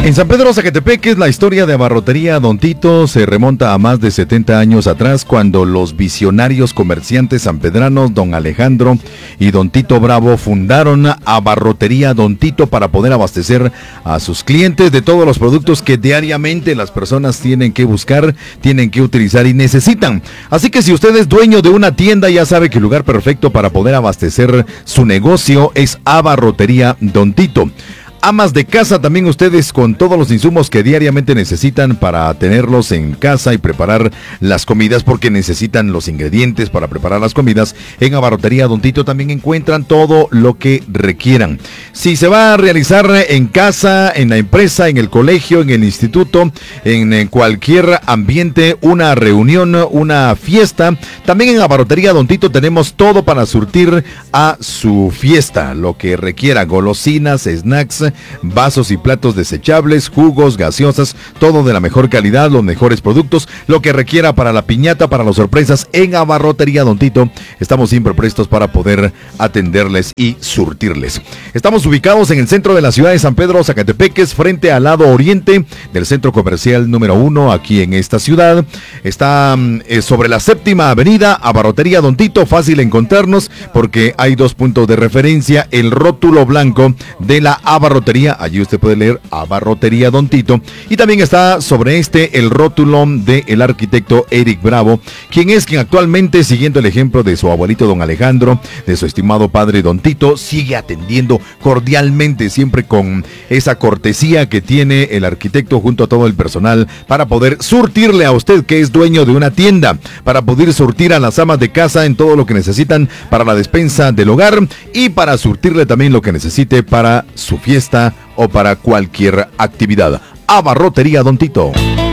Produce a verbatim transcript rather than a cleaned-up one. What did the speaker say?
En San Pedro Zacatepeques, la historia de Abarrotería Don Tito se remonta a más de setenta años atrás, cuando los visionarios comerciantes sanpedranos Don Alejandro y Don Tito Bravo fundaron Abarrotería Don Tito para poder abastecer a sus clientes de todos los productos que diariamente las personas tienen que buscar, tienen que utilizar y necesitan. Así que si usted es dueño de una tienda, ya sabe que el lugar perfecto para poder abastecer su negocio es Abarrotería Don Tito. Amas de casa, también ustedes con todos los insumos que diariamente necesitan para tenerlos en casa y preparar las comidas, porque necesitan los ingredientes para preparar las comidas. En Abarrotería Don Tito también encuentran todo lo que requieran. Si se va a realizar en casa, en la empresa, en el colegio, en el instituto, en cualquier ambiente, una reunión, una fiesta, también en Abarrotería Don Tito tenemos todo para surtir a su fiesta, lo que requiera: golosinas, snacks, vasos y platos desechables, jugos, gaseosas, todo de la mejor calidad, los mejores productos, lo que requiera para la piñata, para las sorpresas. En Abarrotería Don Tito estamos siempre prestos para poder atenderles y surtirles. Estamos ubicados en el centro de la ciudad de San Pedro Zacatepeques, frente al lado oriente del centro comercial número uno aquí en esta ciudad. Está eh, sobre la séptima avenida. Abarrotería Don Tito, fácil encontrarnos porque hay dos puntos de referencia: el rótulo blanco de la Abarrotería, allí usted puede leer Abarrotería Don Tito, y también está sobre este el rótulo del arquitecto Eric Bravo, quien es quien actualmente, siguiendo el ejemplo de su abuelito Don Alejandro, de su estimado padre Don Tito, sigue atendiendo cordialmente, siempre con esa cortesía que tiene el arquitecto junto a todo el personal, para poder surtirle a usted que es dueño de una tienda, para poder surtir a las amas de casa en todo lo que necesitan para la despensa del hogar, y para surtirle también lo que necesite para su fiesta o para cualquier actividad. Abarrotería Don Tito.